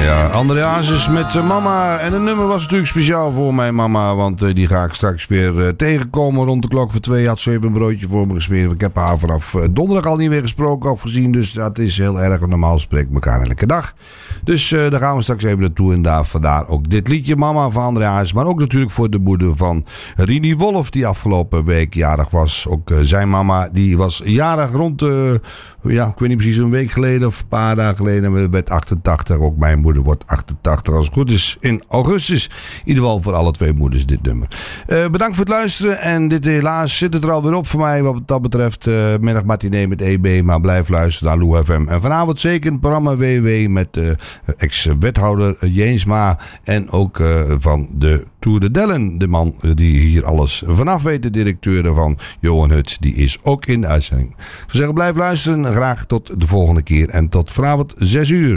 Ja, André Hazes met Mama. En het nummer was natuurlijk speciaal voor mijn mama. Want die ga ik straks weer tegenkomen. Rond de klok voor 2 had ze even een broodje voor me gesmeerd. Ik heb haar vanaf donderdag al niet meer gesproken of gezien. Dus dat is heel erg. Normaal spreken we elkaar elke dag. Dus daar gaan we straks even naartoe. En vandaar ook dit liedje Mama van André Hazes. Maar ook natuurlijk voor de moeder van Rini Wolf. Die afgelopen week jarig was. Ook zijn mama die was jarig rond ja, ik weet niet precies, een week geleden of een paar dagen geleden. Werd 88. Ook mijn moeder wordt 88 als het goed is in augustus. In ieder geval voor alle twee moeders dit nummer. Bedankt voor het luisteren. En dit helaas zit het er alweer op voor mij wat dat betreft. Middagmatinee met EB. Maar blijf luisteren naar Lou FM. En vanavond zeker het programma WW met ex-wethouder Jeensma. En ook van de Tour de Dellen. De man die hier alles vanaf weet. De directeur ervan, Johan Hut. Die is ook in de uitzending. Ik zou zeggen, blijf luisteren. Graag tot de volgende keer. En tot vanavond 6 uur.